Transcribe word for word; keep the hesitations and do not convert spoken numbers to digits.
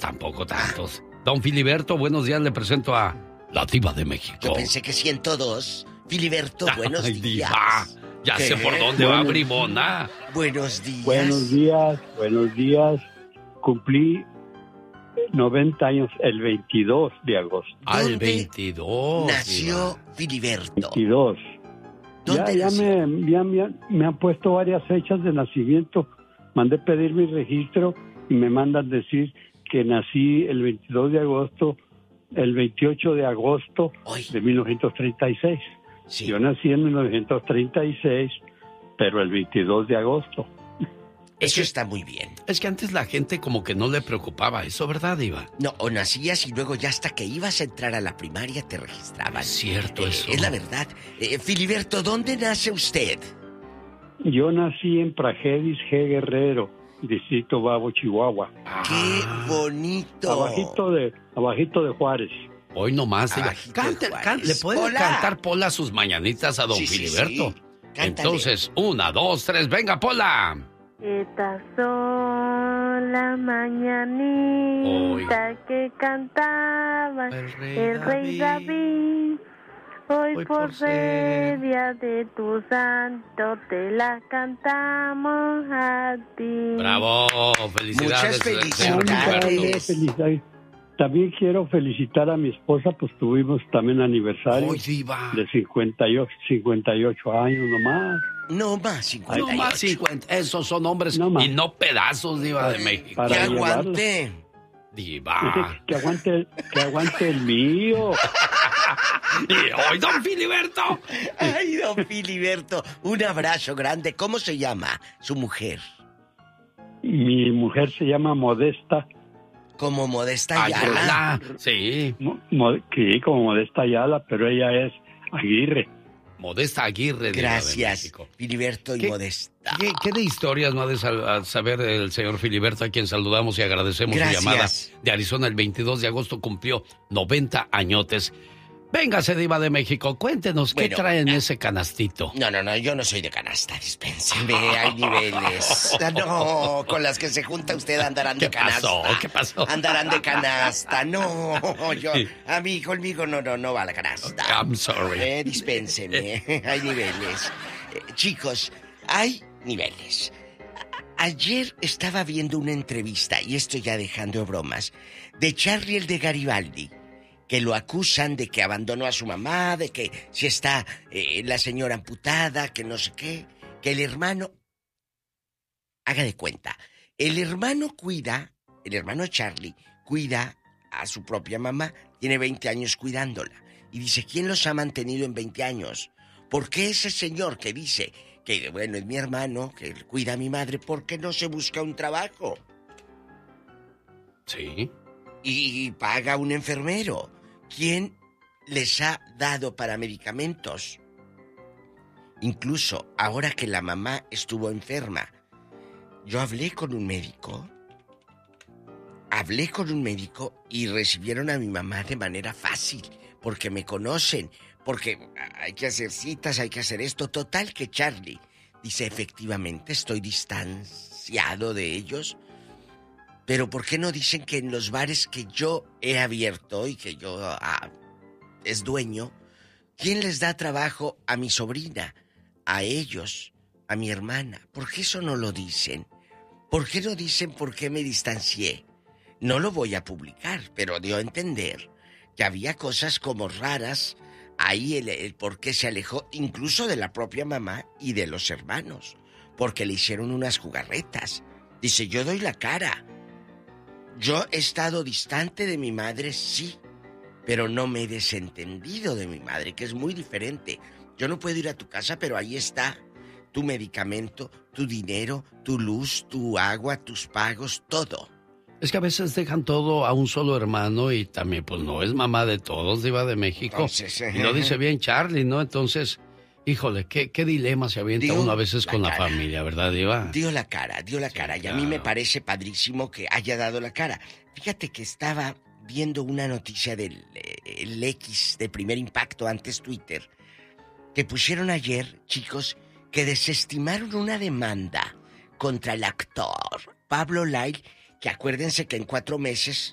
tampoco tantos. Don Filiberto, buenos días, le presento a la Diva de México. Yo pensé que ciento dos. Filiberto, buenos Ay, días. Diva, ya ¿Qué? sé por dónde Bueno, va, bribona. Buenos días. Buenos días, buenos días. Cumplí noventa años el veintidós de agosto. Ah, el ¿Dónde veintidós. nació Diva. Filiberto? veintidós. Ya, ¿Dónde ya, nació? me, ya me, han- me han puesto varias fechas de nacimiento. Mandé pedir mi registro y me mandan decir que nací el veintidós de agosto, el veintiocho de agosto Ay. de mil novecientos treinta y seis. Sí. Yo nací en mil novecientos treinta y seis, pero el veintidós de agosto. Eso está muy bien. Es que antes la gente como que no le preocupaba eso, ¿verdad, Diva? No, o nacías y luego ya hasta que ibas a entrar a la primaria te registraban. Es cierto Eh, eso. Es la verdad. Eh, Filiberto, ¿dónde nace usted? Yo nací en Prajeris G. Guerrero, Distrito Babo, Chihuahua. ¡Qué Ah, bonito! Abajito de, abajito de Juárez. hoy nomás, Diva. Abajito de Cante- Juárez. can- ¿Le puede Pola. cantar Pola sus mañanitas a don Sí, sí, Filiberto? sí. Cántale. Entonces, una, dos, tres, venga, Pola. Estas son las mañanitas que cantaba El rey el rey David. David. Hoy, Hoy por por ser ser día de tu santo te las cantamos a ti. Bravo, felicidades. Muchas señor felicidades. Filiberto. Felicidades. También quiero felicitar a mi esposa, pues tuvimos también aniversario Hoy, Diva. de cincuenta y ocho, cincuenta y ocho años nomás. No más, cincuenta y ocho. No más cincuenta. Esos son hombres No más. y no pedazos, Diva de México. Para ¡Que llevarlo. aguante! Diva. Que aguante, que aguante el mío. Y hoy, don Filiberto. Ay, don Filiberto, un abrazo grande. ¿Cómo se llama su mujer? Mi mujer se llama Modesta, Como Modesta Ayala. Ayala. Sí. Mo- Mo- sí, como Modesta Ayala, pero ella es Aguirre. Modesta Aguirre, Diva de Gracias, México. Filiberto y ¿Qué- Modesta. ¿Qué, qué de historias no ha de sal- saber el señor Filiberto, a quien saludamos y agradecemos Gracias. su llamada de Arizona? El veintidós de agosto cumplió noventa añotes. Véngase, Diva de México, cuéntenos, ¿qué Bueno, trae en ah. ese canastito? No, no, no, yo no soy de canasta, dispénseme, hay niveles. No, con las que se junta usted andarán de ¿Qué canasta. pasó? ¿Qué pasó? Andarán de canasta, no, yo, a mí, conmigo no, no, no va la canasta. I'm sorry. Eh, dispénseme, hay niveles. Eh, chicos, hay niveles. A- Ayer estaba viendo una entrevista, y esto ya dejando bromas, de Charlie el de Garibaldi, que lo acusan de que abandonó a su mamá, de que si está eh, la señora amputada, que no sé qué, que el hermano... Haga de cuenta, el hermano cuida, el hermano Charlie cuida a su propia mamá, tiene veinte años cuidándola. Y dice, ¿quién los ha mantenido en veinte años? ¿Por qué ese señor que dice que, bueno, es mi hermano, que cuida a mi madre, por qué no se busca un trabajo? Sí. Y paga un enfermero. ¿Quién les ha dado para medicamentos? Incluso ahora que la mamá estuvo enferma, yo hablé con un médico, hablé con un médico y recibieron a mi mamá de manera fácil, porque me conocen, porque hay que hacer citas, hay que hacer esto. Total que Charlie dice, efectivamente estoy distanciado de ellos. Pero ¿por qué no dicen que en los bares que yo he abierto y que yo ah, es dueño, quién les da trabajo a mi sobrina, a ellos, a mi hermana? ¿Por qué eso no lo dicen? ¿Por qué no dicen por qué me distancié? No lo voy a publicar, pero dio a entender que había cosas como raras ahí, el, el por qué se alejó incluso de la propia mamá y de los hermanos, porque le hicieron unas jugarretas. Dice, yo doy la cara. Yo he estado distante de mi madre, sí, pero no me he desentendido de mi madre, que es muy diferente. Yo no puedo ir a tu casa, pero ahí está tu medicamento, tu dinero, tu luz, tu agua, tus pagos, todo. Es que a veces dejan todo a un solo hermano y también, pues, no es mamá de todos, Diva de México. Entonces, y lo dice bien Charlie, ¿no? Entonces, híjole, qué, qué dilema se avienta Dio uno a veces la con la cara. familia, ¿verdad, Diva? Dio la cara, dio la Sí, cara. Y a claro. mí me parece padrísimo que haya dado la cara. Fíjate que estaba viendo una noticia del eh, el X de Primer Impacto, antes Twitter, que pusieron ayer, chicos, que desestimaron una demanda contra el actor Pablo Lyle, que acuérdense que en cuatro meses